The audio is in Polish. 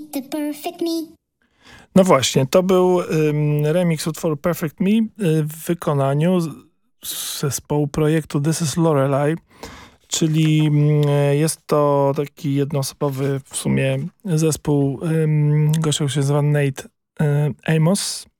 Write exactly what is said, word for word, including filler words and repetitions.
the perfect me. No właśnie, to był um, remix utworu Perfect Me y, w wykonaniu z- zespołu projektu This is Lorelei, czyli y, jest to taki jednoosobowy w sumie zespół. Um, gościu się nazywa Nate y, Amos